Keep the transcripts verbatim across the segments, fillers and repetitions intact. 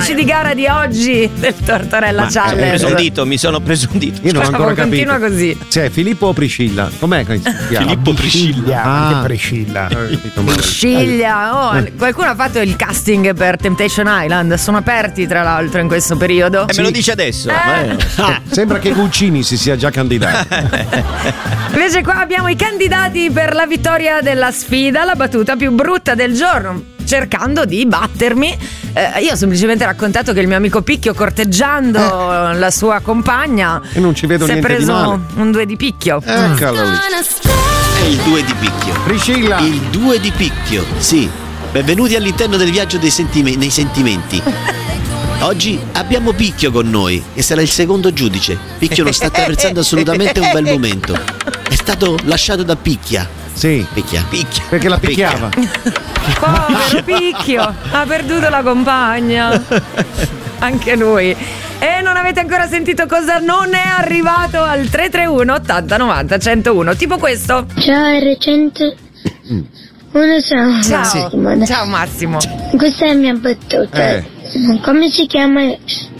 giudici di gara di oggi del Tortorella Ma Challenge. Mi sono preso un dito, mi sono preso un dito. Io non ho ancora capito. Continua così. Cioè, Filippo o Priscilla? Com'è che si chiama? Filippo Priscilla. Ah. Anche Priscilla. Sciglia, oh, qualcuno ha fatto il casting per Temptation Island, sono aperti tra l'altro in questo periodo. E me lo dice adesso. Eh. Ah. Sembra che Guccini si sia già candidato. Invece qua abbiamo i candidati per la vittoria della sfida, la battuta più brutta del giorno, cercando di battermi. Eh, io ho semplicemente raccontato che il mio amico Picchio, corteggiando eh. la sua compagna, e non ci vedo si è niente di male. preso un due di picchio. Eccolo lì. È il due di picchio. Priscilla. Il due di picchio, sì. Benvenuti all'interno del viaggio dei sentime- nei sentimenti. Oggi abbiamo Picchio con noi e sarà il secondo giudice. Picchio non sta attraversando assolutamente un bel momento. È stato lasciato da Picchia. Sì. Picchia. Picchia. Perché la picchiava. Povero Picchio, ha perduto la compagna. Anche lui. E non avete ancora sentito cosa non è arrivato al tre tre uno ottanta novanta centouno. Tipo questo. Ciao R cento. Buonasera. Ciao. Massimo. Ciao Massimo. Questa è la mia battuta. Eh. Come si chiama eh,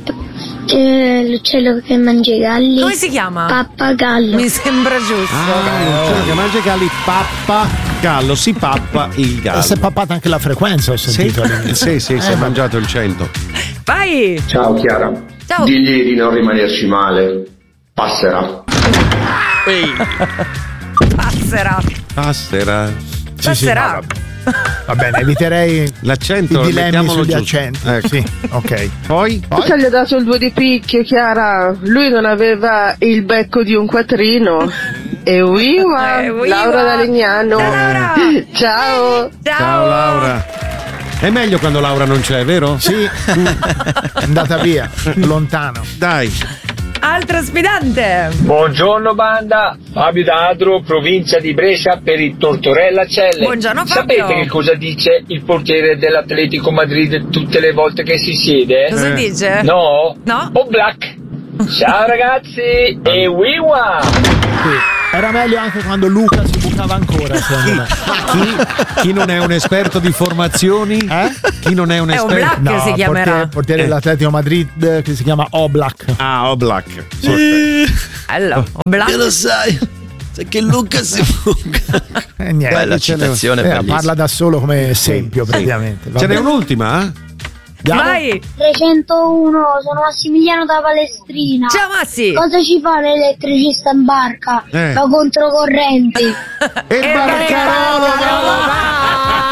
l'uccello che mangia i galli? Come si chiama? Pappagallo. Mi sembra giusto. Ah, quello che mangia i galli, pappa gallo, si pappa il gallo. Si è pappata anche la frequenza, ho Sì, sentito. sì, sì, si è Eh, mangiato il cento. Vai. Ciao Chiara. Ciao. Digli di non rimanerci male. Passerà. Ehi. Passerà. Passerà. Sì, Passerà. sì, va bene, eviterei L'accento, i dilemmi mettiamolo sugli giusto. accenti. Ecco. Sì, ok. Poi? Perché gli ha dato il due di picchio, Chiara? Lui non aveva il becco di un quattrino. E uiva, Eh, uiva. Laura da Legnano. Ciao, Laura. Ciao. Ciao. Ciao Laura. È meglio quando Laura non c'è, vero? Sì, è andata via, lontano. Dai. Altro sfidante. Buongiorno banda, Fabio D'Adro, provincia di Brescia per il Tortorella Challenge. Buongiorno, Fabio. Sapete che cosa dice il portiere dell'Atletico Madrid tutte le volte che si siede? Cosa Eh. dice? No? No? O Black. Ciao ragazzi e wiwa! Sì. Era meglio anche quando Luca si bucava ancora, secondo me. Chi, chi non è un esperto di formazioni? Eh? Chi non è un È un esperto? Black. si chiamerà. portiere, portiere Eh. dell'Atletico Madrid che si chiama Oblak. Ah, Oblak. Allora, Black. Che lo sai? Sai che Luca si buca. E niente. Bella ce n'è- citazione, eh, bellissima. parla da solo come esempio, praticamente. Va Ce n'è bene. un'ultima? Andiamo? Vai. trecentouno, sono Massimiliano da Palestrina. Ciao Massi. Cosa ci fa l'elettricista in barca? Eh. Va controcorrente. E il barcarolo!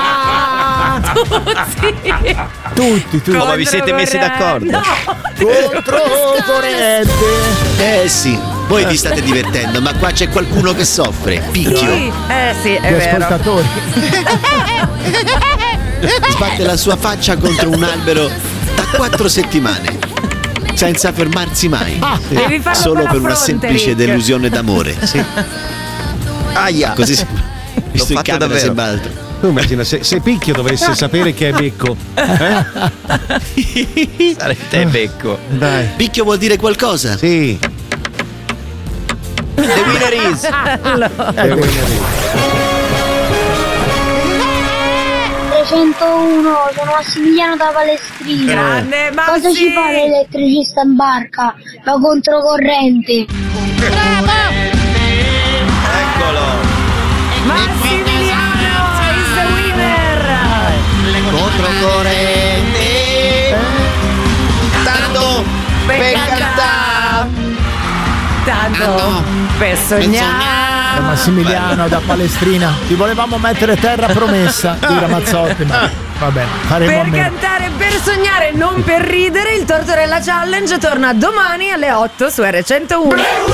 Tutti. Tutti, tutti. Oh, ma vi siete messi d'accordo? No. Controcorrente. Eh sì, voi vi state divertendo, ma qua c'è qualcuno che soffre. Picchio. Sì. Eh sì, è Gli vero. ascoltatori. Sbatte la sua faccia contro un albero da quattro settimane, senza fermarsi mai. Devi farlo Solo con la per una fronte, semplice Rick. delusione d'amore. Sì. Aia, così sembra. Visto in fatto camera davvero. sembra altro. Tu immagina se, se Picchio dovesse sapere che è becco. Eh? Sarete becco. Dai. Picchio vuol dire qualcosa? Sì. The winner is. trecentouno, sono Massimiliano da Palestrina. Grande Massi. Cosa ci fa l'elettricista in barca? Va controcorrente. Eccolo. Massimiliano is the winner. Controcorrente. Tanto per cantare. Tanto per sognare. Massimiliano da Palestrina. Ti volevamo mettere terra promessa di Ramazzotti, ma va bene, faremo a Per meno. cantare, per sognare, non per ridere, il Tortorella Challenge torna domani alle otto su R centouno.